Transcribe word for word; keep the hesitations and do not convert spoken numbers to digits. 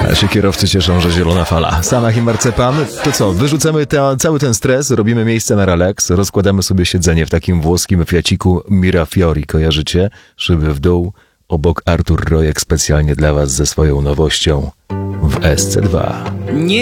A się kierowcy cieszą, że zielona fala. Sanach i marcepan. To co, wyrzucamy te, cały ten stres, robimy miejsce na relaks, rozkładamy sobie siedzenie w takim włoskim Fiaciku Mirafiori, kojarzycie? Szyby w dół, obok Artur Rojek specjalnie dla was ze swoją nowością w S C dwa. Nie